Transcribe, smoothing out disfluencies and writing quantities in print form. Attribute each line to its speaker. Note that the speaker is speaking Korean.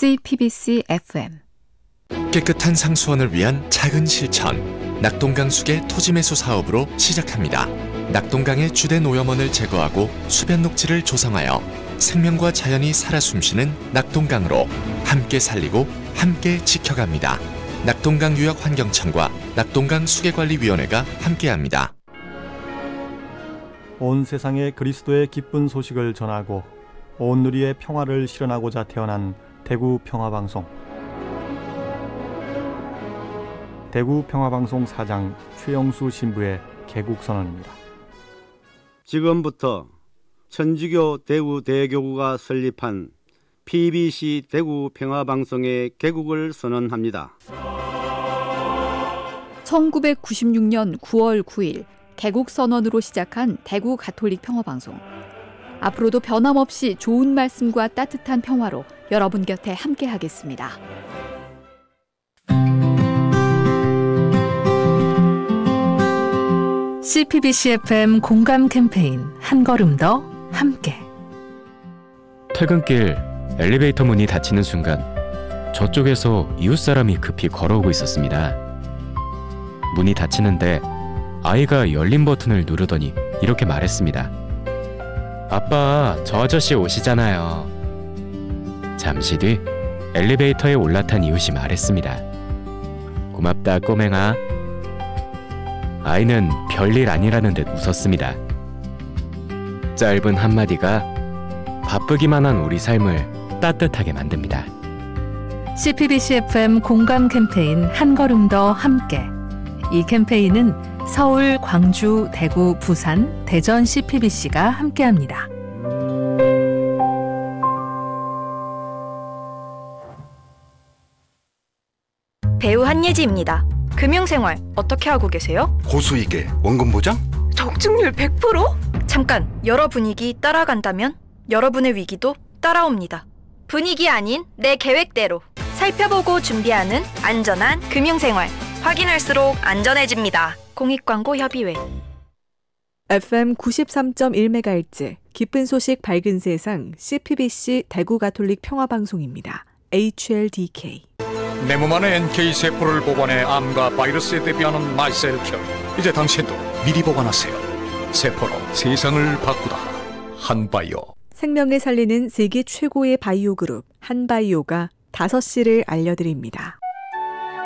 Speaker 1: CPBC FM
Speaker 2: 깨끗한 상수원을 위한 작은 실천, 낙동강수계 토지매수 사업으로 시작합니다. 낙동강의 주된 오염원을 제거하고 수변 녹지를 조성하여 생명과 자연이 살아 숨쉬는 낙동강으로 함께 살리고 함께 지켜갑니다. 낙동강유역환경청과 낙동강수계관리위원회가 함께합니다.
Speaker 3: 온 세상에 그리스도의 기쁜 소식을 전하고 온 누리의 평화를 실현하고자 태어난 대구 평화방송. 대구 평화방송 사장 최영수 신부의 개국선언입니다.
Speaker 4: 지금부터 천주교 대구 대교구가 설립한 PBC 대구 평화방송의 개국을 선언합니다.
Speaker 1: 1996년 9월 9일 개국선언으로 시작한 대구 가톨릭 평화방송. 앞으로도 변함없이 좋은 말씀과 따뜻한 평화로 여러분 곁에 함께하겠습니다.
Speaker 5: CPBC FM 공감 캠페인 한 걸음 더 함께.
Speaker 6: 퇴근길 엘리베이터 문이 닫히는 순간 저쪽에서 이웃사람이 급히 걸어오고 있었습니다. 문이 닫히는데 아이가 열린 버튼을 누르더니 이렇게 말했습니다. 아빠, 저 아저씨 오시잖아요. 잠시 뒤 엘리베이터에 올라탄 이웃이 말했습니다. 고맙다, 꼬맹아. 아이는 별일 아니라는 듯 웃었습니다. 짧은 한마디가 바쁘기만 한 우리 삶을 따뜻하게 만듭니다.
Speaker 5: CPBC FM 공감 캠페인 한 걸음 더 함께. 이 캠페인은 서울, 광주, 대구, 부산, 대전 CPBC가 함께합니다.
Speaker 7: 배우 한예지입니다. 금융생활 어떻게 하고 계세요?
Speaker 8: 고수익에 원금 보장?
Speaker 7: 적중률 100%? 잠깐, 여러 분위기 따라간다면 여러분의 위기도 따라옵니다. 분위기 아닌 내 계획대로 살펴보고 준비하는 안전한 금융생활. 확인할수록 안전해집니다. 공익광고협의회.
Speaker 9: FM 93.1MHz 기쁜 소식 밝은 세상 CPBC 대구 가톨릭 평화방송입니다. HLDK.
Speaker 10: 내 몸 안에 NK세포를 보관해 암과 바이러스에 대비하는 마이셀큐. 이제 당신도 미리 보관하세요. 세포로 세상을 바꾸다. 한바이오.
Speaker 9: 생명을 살리는 세계 최고의 바이오 그룹 한바이오가 5시를 알려드립니다.